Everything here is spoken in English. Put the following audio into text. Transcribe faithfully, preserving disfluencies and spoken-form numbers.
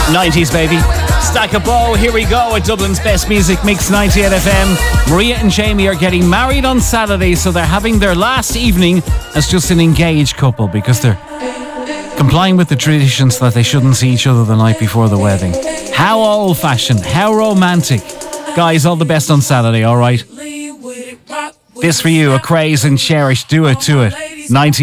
nineties, baby. Stack a bow, here we go at Dublin's Best Music Mix ninety-eight F M. Maria and Jamie are getting married on Saturday, so they're having their last evening as just an engaged couple because they're complying with the traditions that they shouldn't see each other the night before the wedding. How old-fashioned, how romantic. Guys, all the best on Saturday, alright? This for you, a craze and cherish. Do it to it. ninety